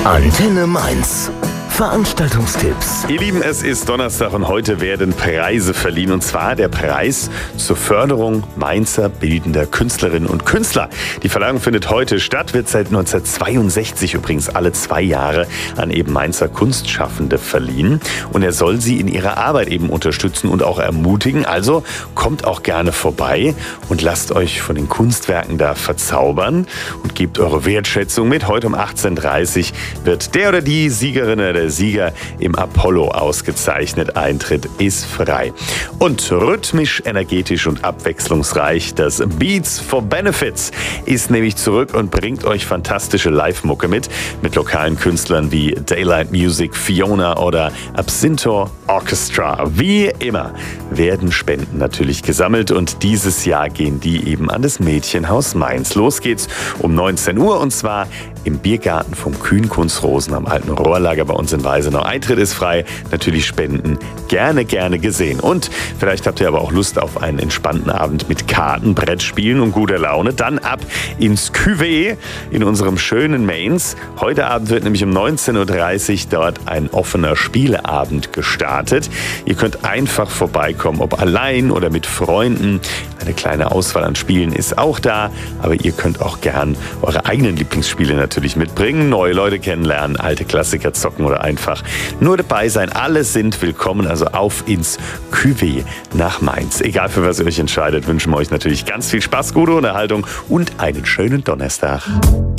Antenne Mainz. Veranstaltungstipps. Ihr Lieben, es ist Donnerstag und heute werden Preise verliehen. Und zwar der Preis zur Förderung Mainzer bildender Künstlerinnen und Künstler. Die Verleihung findet heute statt, wird seit 1962 übrigens alle 2 Jahre an eben Mainzer Kunstschaffende verliehen. Und er soll sie in ihrer Arbeit eben unterstützen und auch ermutigen. Also kommt auch gerne vorbei und lasst euch von den Kunstwerken da verzaubern und gebt eure Wertschätzung mit. Heute um 18:30 Uhr wird der oder die Siegerin oder der Sieger im Apollo ausgezeichnet. Eintritt ist frei. Und rhythmisch, energetisch und abwechslungsreich, das Beats for Benefits ist nämlich zurück und bringt euch fantastische Live-Mucke mit lokalen Künstlern wie Daylight Music, Fiona oder Absintor Orchestra. Wie immer werden Spenden natürlich gesammelt und dieses Jahr gehen die eben an das Mädchenhaus Mainz. Los geht's um 19 Uhr und zwar im Biergarten vom Kühn-Kunz-Rosen am alten Rohrlager bei uns in Weisenau. Eintritt ist frei, natürlich Spenden gerne gesehen. Und vielleicht habt ihr aber auch Lust auf einen entspannten Abend mit Karten, Brettspielen und guter Laune. Dann ab ins Cuvée in unserem schönen Mainz. Heute Abend wird nämlich um 19:30 Uhr dort ein offener Spieleabend gestartet. Ihr könnt einfach vorbeikommen, ob allein oder mit Freunden. Eine kleine Auswahl an Spielen ist auch da, aber ihr könnt auch gern eure eigenen Lieblingsspiele natürlich mitbringen, neue Leute kennenlernen, alte Klassiker zocken oder einfach nur dabei sein. Alle sind willkommen, also auf ins Cuvée nach Mainz. Egal für was ihr euch entscheidet, wünschen wir euch natürlich ganz viel Spaß, gute Unterhaltung und einen schönen Donnerstag.